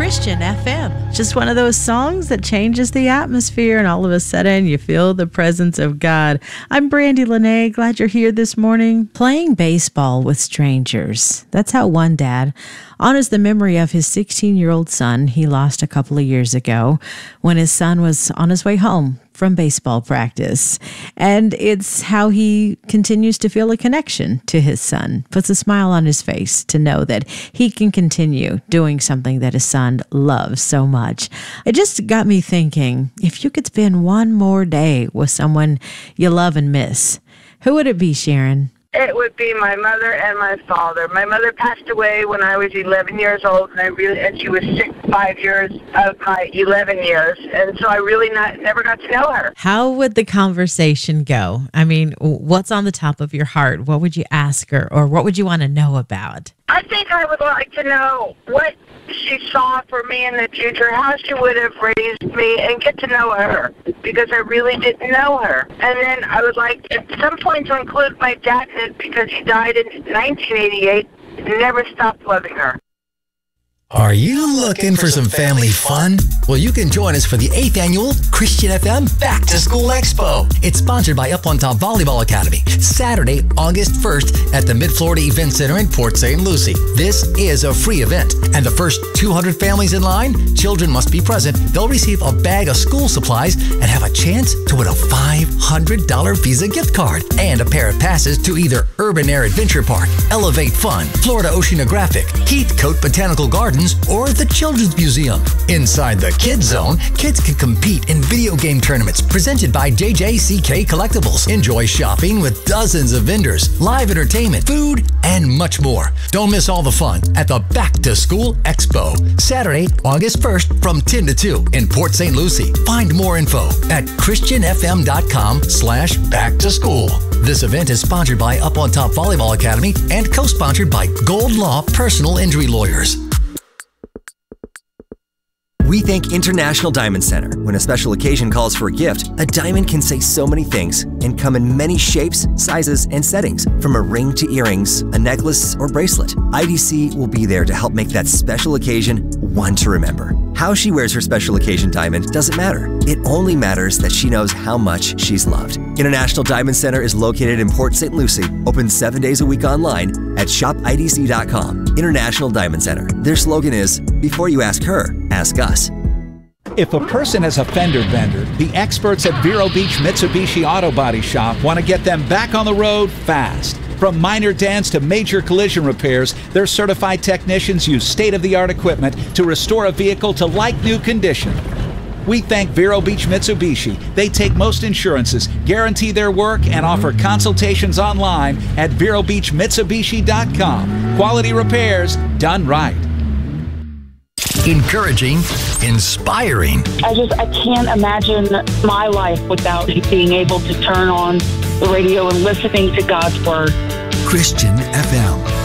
Christian FM. Just one of those songs that changes the atmosphere, and all of a sudden you feel the presence of God. I'm Brandy Lene. Glad you're here this morning. Playing baseball with strangers. That's how one dad honors the memory of his 16-year-old son he lost a couple of years ago when his son was on his way home from baseball practice. And it's how he continues to feel a connection to his son, puts a smile on his face to know that he can continue doing something that his son loves so much. It just got me thinking, if you could spend one more day with someone you love and miss, who would it be, Sharon? It would be my mother and my father. My mother passed away when I was 11 years old, and she was sick 5 years of my 11 years, and so I really never got to know her. How would the conversation go? I mean, what's on the top of your heart? What would you ask her, or what would you want to know about? I think I would like to know what she saw for me in the future, how she would have raised me, and get to know her, because I really didn't know her. And then I would like at some point to include my dad in it, because he died in 1988 and never stopped loving her. Are you looking for some family fun? Well, you can join us for the 8th annual Christian FM Back to School Expo. It's sponsored by Up on Top Volleyball Academy. Saturday, August 1st at the Mid-Florida Event Center in Port St. Lucie. This is a free event, and the first 200 families in line, children must be present. They'll receive a bag of school supplies and have a chance to win a $500 Visa gift card and a pair of passes to either Urban Air Adventure Park, Elevate Fun, Florida Oceanographic, Heathcote Botanical Gardens, or the Children's Museum. Inside the Kids Zone, kids can compete in video game tournaments presented by JJCK Collectibles. Enjoy shopping with dozens of vendors, live entertainment, food, and much more. Don't miss all the fun at the Back to School Expo, Saturday, August 1st from 10 to 2 in Port St. Lucie. Find more info at christianfm.com/backtoschool. This event is sponsored by Up on Top Volleyball Academy and co-sponsored by Gold Law Personal Injury Lawyers. We thank International Diamond Center. When a special occasion calls for a gift, a diamond can say so many things and come in many shapes, sizes, and settings. From a ring to earrings, a necklace, or bracelet, IDC will be there to help make that special occasion one to remember. How she wears her special occasion diamond doesn't matter. It only matters that she knows how much she's loved. International Diamond Center is located in Port St. Lucie, open 7 days a week online at shopidc.com. International Diamond Center. Their slogan is, before you ask her, ask us. If a person has a fender bender, the experts at Vero Beach Mitsubishi Auto Body Shop want to get them back on the road fast. From minor dents to major collision repairs, their certified technicians use state-of-the-art equipment to restore a vehicle to like-new condition. We thank Vero Beach Mitsubishi. They take most insurances, guarantee their work, and offer consultations online at VeroBeachMitsubishi.com. Quality repairs done right. Encouraging, inspiring. I can't imagine my life without being able to turn on the radio and listening to God's Word. Christian FM.